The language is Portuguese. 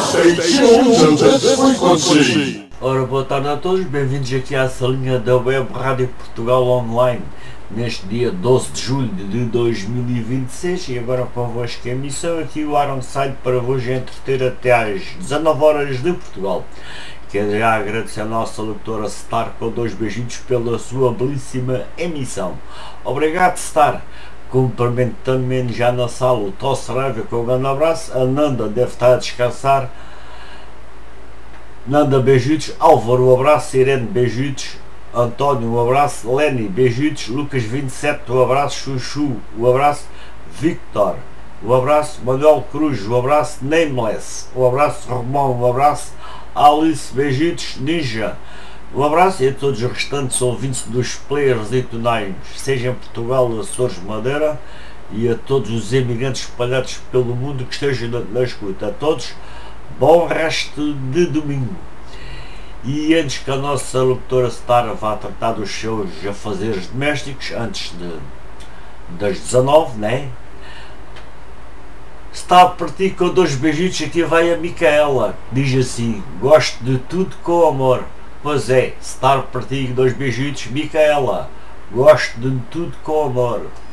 Stay tuned to this frequency. Ora, boa tarde a todos, bem-vindos aqui à salinha da Web Rádio Portugal Online, neste dia 12 de julho de 2026, e agora convosco a emissão aqui o Ironside para vos entreter até às 19 horas de Portugal. Quero já agradecer a nossa locutora Star com 2 beijinhos pela sua belíssima emissão. Obrigado, Star. Cumprimento também já na sala o Tosse Raiva com um grande abraço. A Nanda deve estar a descansar. Nanda, beijudos. Álvaro, um abraço. Irene, beijudos. António, um abraço. Lenny, beijudos. Lucas 27, um abraço. Chuchu, um abraço. Victor, um abraço. Manuel Cruz, um abraço. Nameless, um abraço. Romão, um abraço. Alice, beijudos. Ninja, um abraço. E a todos os restantes ouvintes dos players e tunais, seja em Portugal, Açores, Madeira, e a todos os imigrantes espalhados pelo mundo que estejam na escuta. A todos, bom resto de domingo. E antes que a nossa locutora Star vá tratar dos seus afazeres domésticos, antes das 19, né? Está a partir com 2 beijitos. Aqui vai a Micaela, diz assim: gosto de tudo com amor. Pois é, Star a partir 2 beijitos. Micaela, gosto de tudo com amor.